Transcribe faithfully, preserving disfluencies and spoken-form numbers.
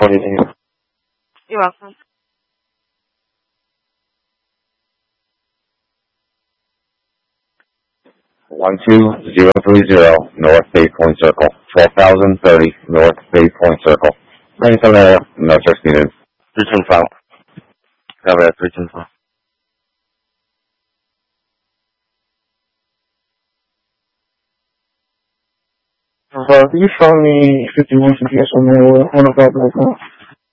twenty. You're welcome. One two zero three zero North Bay Point Circle. Twelve thousand thirty North Bay Point Circle. Manzanera, Noches Unidas. Three five. Have a three five. Uh, can you show me fifty-one C P S on the on the